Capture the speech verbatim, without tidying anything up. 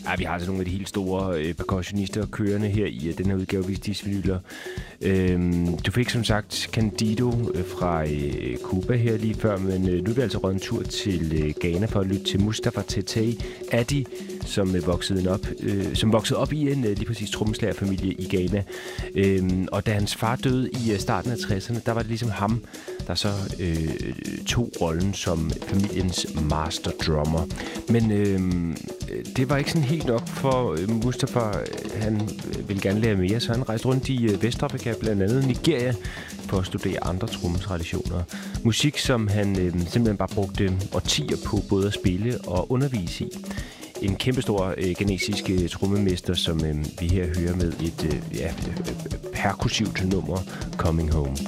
Ja, vi har altså nogle af de helt store øh, percussionister kørende her i uh, den her udgave af Vestige Vinyler. Øhm, du fik som sagt Candido øh, fra øh, Cuba her lige før, men øh, nu er vi altså røget en tur til øh, Ghana for at lytte til Mustapha Tete Addy, som øh, voksede op, øh, som voksede op i en øh, lige præcis trommeslagerfamilie i Ghana. Øhm, og da hans far døde i øh, starten af tresserne, der var det ligesom ham, der så øh, tog rollen som familiens master drummer. Men øh, det var ikke sådan helt nok for øh, Mustapha. Han ville gerne lære mere, så han rejste rundt i øh, Vestafrika, blandt andet Nigeria, for at studere andre trommetraditioner. Musik, som han øh, simpelthen bare brugte årtier på både at spille og undervise i. En kæmpestor øh, ghanesisk øh, trommemester, som øh, vi her hører med et øh, ja, perkussivt nummer, Coming Home.